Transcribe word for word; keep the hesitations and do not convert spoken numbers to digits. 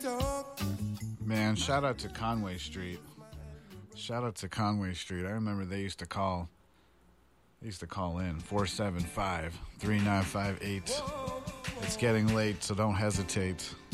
Man, shout out to Conway Street. Shout out to Conway Street. I remember they used to call they used to call in four seven five, three nine five eight. It's getting late, so don't hesitate.